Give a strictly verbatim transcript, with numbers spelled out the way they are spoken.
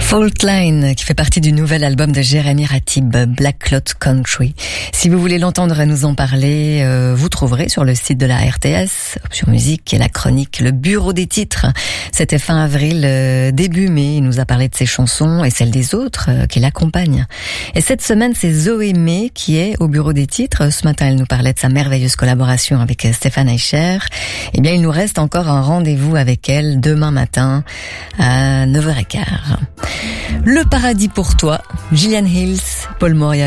Fault Line, qui fait partie du nouvel album de Jérémy Ratib, Black Cloth Country. Si vous voulez l'entendre et nous en parler, euh, vous trouverez sur le site de la R T S, Option Musique, et la chronique Le Bureau des titres. C'était fin avril, euh, début mai, il nous a parlé de ses chansons et celles des autres euh, qui l'accompagnent. Et cette semaine, c'est Zoé May qui est au Bureau des titres. Ce matin, elle nous parlait de sa merveilleuse collaboration avec Stéphane Eicher. Eh bien, il nous reste encore un rendez-vous avec elle demain matin à neuf heures quinze. Le paradis pour toi, Gillian Hills, Paul Moria.